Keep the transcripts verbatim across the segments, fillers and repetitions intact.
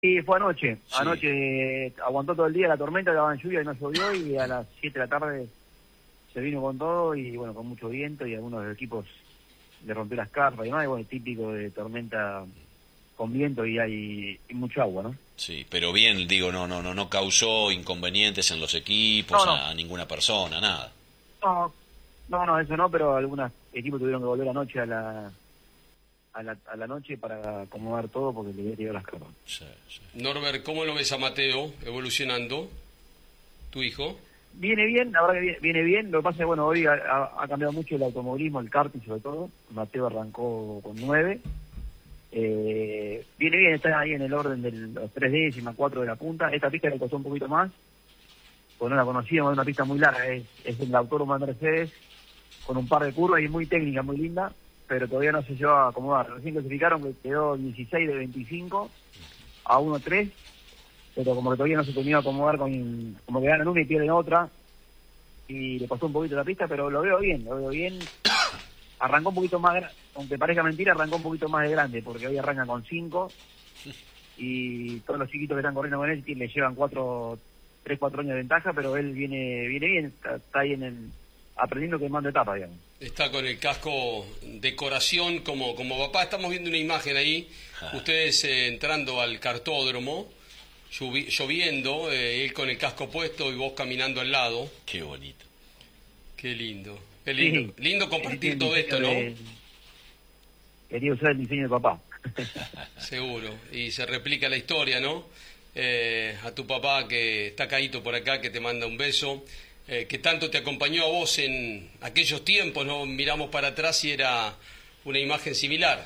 Sí, fue anoche. Sí. Anoche eh, aguantó todo el día la tormenta, estaba en lluvia y no llovió, y a las siete de la tarde se vino con todo y bueno, con mucho viento, y algunos de los equipos le rompió las carpas y demás, y bueno, típico de tormenta con viento y hay y mucho agua, ¿no? Sí, pero bien, digo, no, no, no, no causó inconvenientes en los equipos, No, no. A, a ninguna persona, nada. No, no, no, eso no, pero algunos equipos tuvieron que volver anoche a la a la, a la noche para acomodar todo porque le había tirado las carpas. Sí, sí. Norbert, ¿cómo lo ves a Mateo evolucionando, tu hijo? Viene bien, la verdad que viene, viene bien. Lo que pasa es que, bueno, hoy ha, ha cambiado mucho el automovilismo, el karting sobre todo. Mateo arrancó con nueve. Eh, viene bien, está ahí en el orden de los tres décimas, cuatro de la punta. Esta pista le costó un poquito más, porque no la conocíamos, es una pista muy larga. Es, es el autódromo de Mercedes, con un par de curvas y muy técnica, muy linda, pero todavía no se llevó a acomodar. Recién clasificaron que quedó dieciséis de veinticinco a uno tres, pero como que todavía no se tenía a acomodar, con como que ganan una y pierden otra, y le costó un poquito la pista, pero lo veo bien, lo veo bien. Arrancó un poquito más, aunque parezca mentira, arrancó un poquito más de grande, porque hoy arranca con cinco, y todos los chiquitos que están corriendo con él le llevan cuatro, tres, cuatro años de ventaja, pero él viene viene bien, está, está ahí en el, aprendiendo quemando etapas, digamos. Está con el casco decoración como, como papá. Estamos viendo una imagen ahí, ustedes eh, entrando al cartódromo, lluvi- lloviendo, eh, él con el casco puesto y vos caminando al lado. Qué bonito. Qué lindo. Qué lindo, Sí, lindo compartir el todo esto, ¿no? de- Quería usar el diseño de papá. Seguro. Y se replica la historia, ¿no? Eh, a tu papá que está caído por acá, que te manda un beso, eh, que tanto te acompañó a vos en aquellos tiempos, ¿no? Miramos para atrás y era una imagen similar.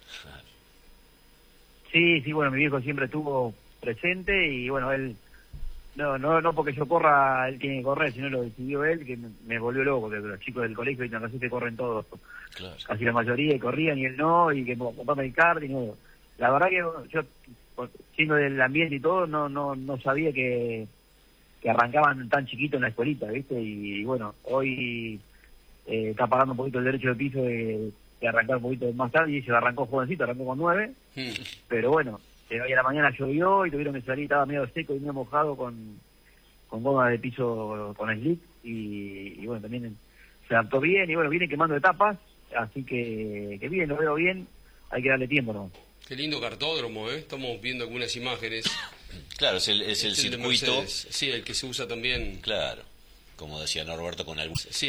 Sí, sí, bueno, mi viejo siempre estuvo presente y bueno, él, no no no porque yo corra, él tiene que correr, sino lo decidió él, que me, me volvió loco, que los chicos del colegio y así que corren todos, Claro. casi la mayoría, y corrían y él no, y que papá me karting, no. La verdad que bueno, yo, siendo del ambiente y todo, no no no sabía que, que arrancaban tan chiquitos en la escuelita, ¿viste? Y, y bueno, hoy eh, está pagando un poquito el derecho de piso de, de arrancar un poquito más tarde, y se arrancó jovencito, arrancó con nueve. Mm. Pero bueno, eh, hoy a la mañana llovió y tuvieron que salir, estaba medio seco y medio mojado con, con goma de piso con slick, y, y bueno, también se adaptó bien y bueno, viene quemando etapas, así que, que bien, lo veo bien, hay que darle tiempo, ¿no? Qué lindo cartódromo, ¿eh? Estamos viendo algunas imágenes. Claro, es el, es el Es el de circuito. Mercedes. Sí, el que se usa también. Claro, como decía Norberto, con algún... Sí.